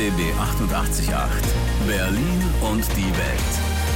RBB 88.8 Berlin und die Welt.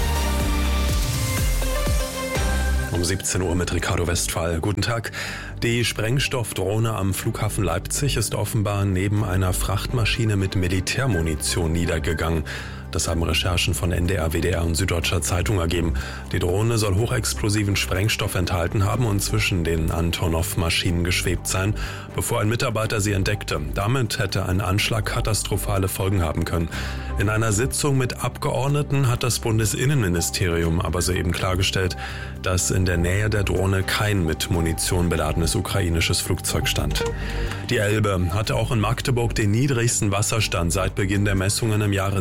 Um 17 Uhr mit Ricardo Westphal. Guten Tag. Die Sprengstoffdrohne am Flughafen Leipzig ist offenbar neben einer Frachtmaschine mit Militärmunition niedergegangen. Das haben Recherchen von NDR, WDR und Süddeutscher Zeitung ergeben. Die Drohne soll hochexplosiven Sprengstoff enthalten haben und zwischen den Antonov-Maschinen geschwebt sein, bevor ein Mitarbeiter sie entdeckte. Damit hätte ein Anschlag katastrophale Folgen haben können. In einer Sitzung mit Abgeordneten hat das Bundesinnenministerium aber soeben klargestellt, dass in der Nähe der Drohne kein mit Munition beladenes ukrainisches Flugzeug stand. Die Elbe hatte auch in Magdeburg den niedrigsten Wasserstand seit Beginn der Messungen im Jahre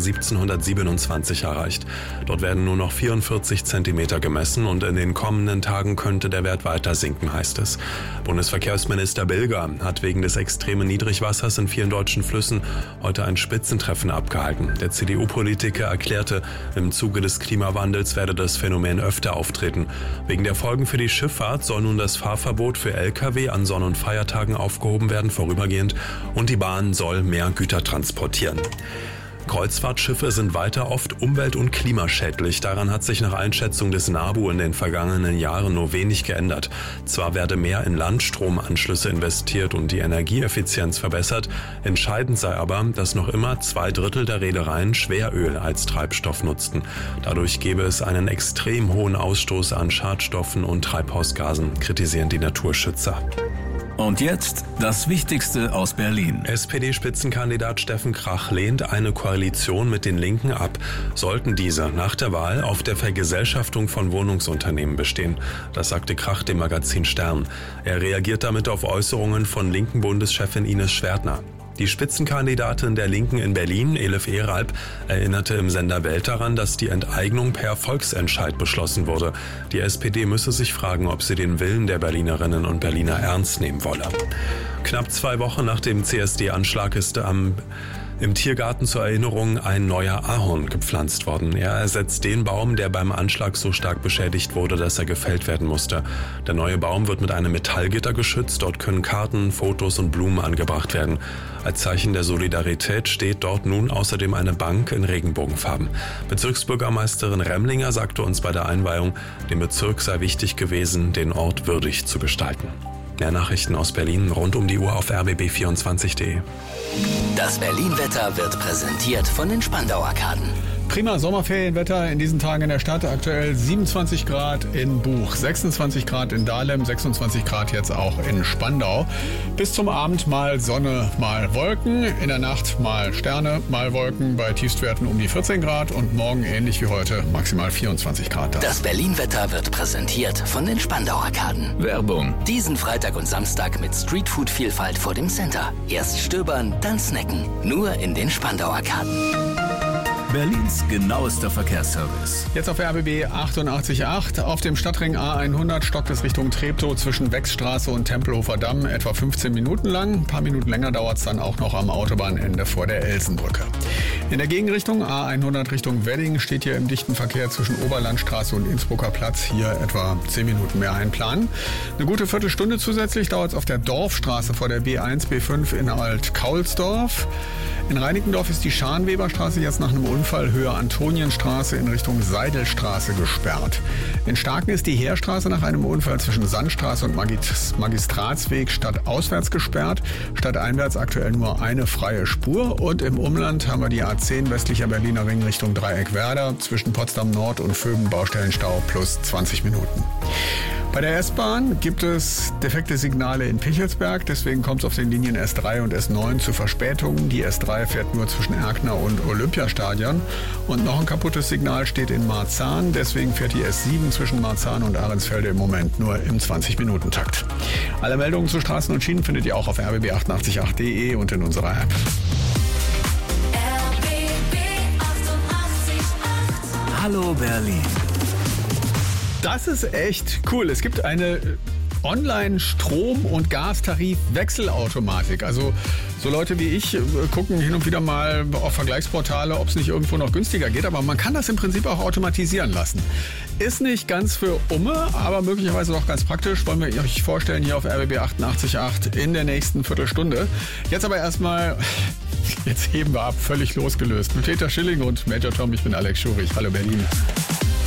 1727 erreicht. Dort werden nur noch 44 Zentimeter gemessen und in den kommenden Tagen könnte der Wert weiter sinken, heißt es. Bundesverkehrsminister Bilger hat wegen des extremen Niedrigwassers in vielen deutschen Flüssen heute ein Spitzentreffen abgehalten. Der CDU-Politiker erklärte, im Zuge des Klimawandels werde das Phänomen öfter auftreten. Wegen der Folgen für die Schifffahrt soll nun das Fahrverbot für Lkw an Sonn- und Feiertagen aufgehoben werden, vorübergehend, und die Bahn soll mehr Güter transportieren. Kreuzfahrtschiffe sind weiter oft umwelt- und klimaschädlich. Daran hat sich nach Einschätzung des NABU in den vergangenen Jahren nur wenig geändert. Zwar werde mehr in Landstromanschlüsse investiert und die Energieeffizienz verbessert, entscheidend sei aber, dass noch immer 2/3 der Reedereien Schweröl als Treibstoff nutzten. Dadurch gebe es einen extrem hohen Ausstoß an Schadstoffen und Treibhausgasen, kritisieren die Naturschützer. Und jetzt das Wichtigste aus Berlin. SPD-Spitzenkandidat Steffen Krach lehnt eine Koalition mit den Linken ab, sollten diese nach der Wahl auf der Vergesellschaftung von Wohnungsunternehmen bestehen. Das sagte Krach dem Magazin Stern. Er reagiert damit auf Äußerungen von linken Bundeschefin Ines Schwertner. Die Spitzenkandidatin der Linken in Berlin, Elif Eralp, erinnerte im Sender Welt daran, dass die Enteignung per Volksentscheid beschlossen wurde. Die SPD müsse sich fragen, ob sie den Willen der Berlinerinnen und Berliner ernst nehmen wolle. Knapp 2 Wochen nach dem CSD-Anschlag ist im Tiergarten zur Erinnerung ein neuer Ahorn gepflanzt worden. Er ersetzt den Baum, der beim Anschlag so stark beschädigt wurde, dass er gefällt werden musste. Der neue Baum wird mit einem Metallgitter geschützt. Dort können Karten, Fotos und Blumen angebracht werden. Als Zeichen der Solidarität steht dort nun außerdem eine Bank in Regenbogenfarben. Bezirksbürgermeisterin Remlinger sagte uns bei der Einweihung, dem Bezirk sei wichtig gewesen, den Ort würdig zu gestalten. Mehr Nachrichten aus Berlin rund um die Uhr auf rbb24.de. Das Berlin-Wetter wird präsentiert von den Spandau-Arkaden. Prima Sommerferienwetter in diesen Tagen in der Stadt. Aktuell 27 Grad in Buch, 26 Grad in Dahlem, 26 Grad jetzt auch in Spandau. Bis zum Abend mal Sonne, mal Wolken. In der Nacht mal Sterne, mal Wolken bei Tiefstwerten um die 14 Grad. Und morgen ähnlich wie heute maximal 24 Grad. Das Berlin-Wetter wird präsentiert von den Spandau-Arkaden. Werbung. Diesen Freitag und Samstag mit Streetfood-Vielfalt vor dem Center. Erst stöbern, dann snacken. Nur in den Spandau-Arkaden. Berlins genauester Verkehrsservice. Jetzt auf RBB 88.8. Auf dem Stadtring A100 stockt es Richtung Treptow zwischen Wechsstraße und Tempelhofer Damm etwa 15 Minuten lang. Ein paar Minuten länger dauert es dann auch noch am Autobahnende vor der Elsenbrücke. In der Gegenrichtung A100 Richtung Wedding steht hier im dichten Verkehr zwischen Oberlandstraße und Innsbrucker Platz hier etwa 10 Minuten mehr einplanen. Eine gute Viertelstunde zusätzlich dauert es auf der Dorfstraße vor der B1, B5 in Alt-Kaulsdorf. In Reinickendorf ist die Scharnweberstraße jetzt nach einem Unfall Höhe Antonienstraße in Richtung Seidelstraße gesperrt. In Starken ist die Heerstraße nach einem Unfall zwischen Sandstraße und Magistratsweg stadtauswärts gesperrt. Stadteinwärts aktuell nur eine freie Spur. Und im Umland haben wir die A10 westlicher Berliner Ring Richtung Dreieckwerder zwischen Potsdam Nord und Vöben Baustellenstau plus 20 Minuten. Bei der S-Bahn gibt es defekte Signale in Pichelsberg, deswegen kommt es auf den Linien S3 und S9 zu Verspätungen. Die S3 fährt nur zwischen Erkner und Olympiastadion. Und noch ein kaputtes Signal steht in Marzahn, deswegen fährt die S7 zwischen Marzahn und Ahrensfelde im Moment nur im 20-Minuten-Takt. Alle Meldungen zu Straßen und Schienen findet ihr auch auf rbb888.de und in unserer App. RBB 88.8. Hallo Berlin. Das ist echt cool. Es gibt eine Online-Strom- und Gastarif-Wechselautomatik. Also so Leute wie ich gucken hin und wieder mal auf Vergleichsportale, ob es nicht irgendwo noch günstiger geht. Aber man kann das im Prinzip auch automatisieren lassen. Ist nicht ganz für Umme, aber möglicherweise doch ganz praktisch. Wollen wir euch vorstellen hier auf RBB 88.8 in der nächsten Viertelstunde. Jetzt aber erstmal Jetzt heben wir ab, völlig losgelöst. Mit Peter Schilling und Major Tom, ich bin Alex Schurich. Hallo Berlin.